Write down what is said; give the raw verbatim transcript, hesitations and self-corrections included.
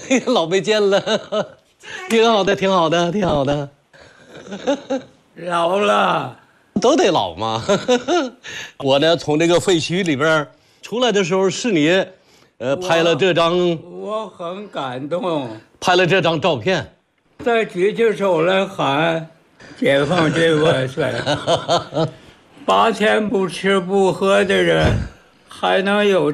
老没见了，挺好的，挺好的，挺好的。 老了， 都得老嘛。我呢，从这个废墟里边出来的时候，是你，呃，拍了这张， 我很感动。 拍了这张照片。 再举起手来喊“解放军万岁”，八天不吃不喝的人，还能有